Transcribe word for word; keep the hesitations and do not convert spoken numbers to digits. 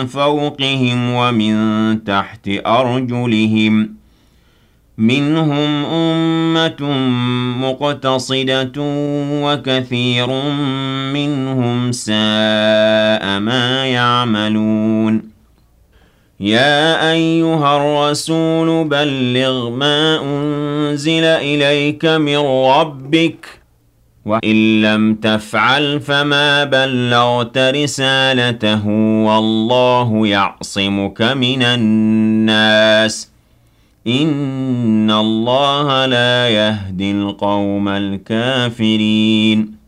فوقهم ومن تحت أرجلهم منهم أمة مقتصدة وكثير منهم ساء ما يعملون يا أيها الرسول بلغ ما أنزل إليك من ربك وإن لم تفعل فما بلغت رسالته والله يعصمك من الناس إن الله لا يهدي القوم الكافرين